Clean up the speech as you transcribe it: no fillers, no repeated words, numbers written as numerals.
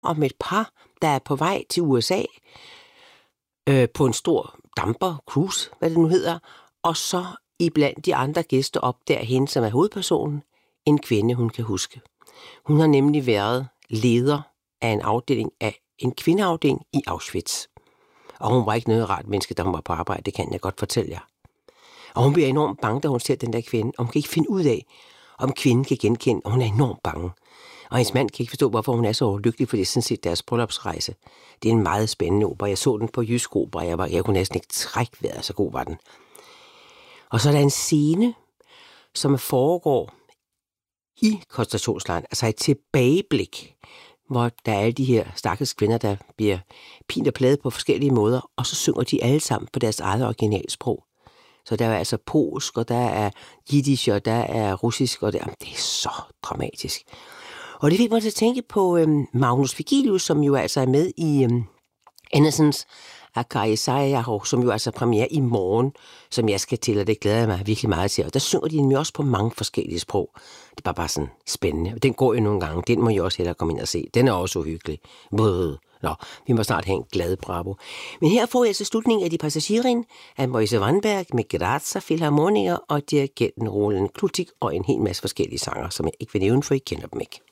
om et par, der er på vej til USA på en stor damper, cruise, hvad det nu hedder, og så iblandt de andre gæster opdager hende, som er hovedpersonen, en kvinde, hun kan huske. Hun har nemlig været leder af en afdeling af en kvindeafdeling i Auschwitz. Og hun var ikke noget rart menneske, da hun var på arbejde, det kan jeg godt fortælle jer. Og hun bliver enormt bange, da hun ser den der kvinde, og hun kan ikke finde ud af, om kvinden kan genkende, og hun er enormt bange. Og hendes mand kan ikke forstå, hvorfor hun er så lykkelig, for det er sådan set deres bryllupsrejse. Det er en meget spændende opera. Jeg så den på Jysk Opera, jeg kunne næsten ikke trække vejret, så god var den. Og så er der en scene, som foregår i koncentrationslejren, altså et tilbageblik, hvor der er alle de her stakkels kvinder, der bliver pint og plaget på forskellige måder, og så synger de alle sammen på deres eget originalsprog. Så der er altså polsk, og der er jiddisch, og der er russisk, og det er så dramatisk. Og det fik mig til at tænke på Magnus Vigilius, som jo altså er med i Andersens Akari Sajaho, som jo altså premiere i morgen, som jeg skal til, og det glæder jeg mig virkelig meget til. Og der synger de nemlig også på mange forskellige sprog. Det er bare sådan spændende. Den går jo nogle gange. Den må jeg også hellere komme ind og se. Den er også uhyggelig. Nå, vi må snart have en glad bravo. Men her får jeg så slutningen af De Passagerin af Moise Wannberg med Grazia Philharmoniker og dirigenten Roland Klutik og en hel masse forskellige sanger, som jeg ikke vil nævne, for I kender dem ikke.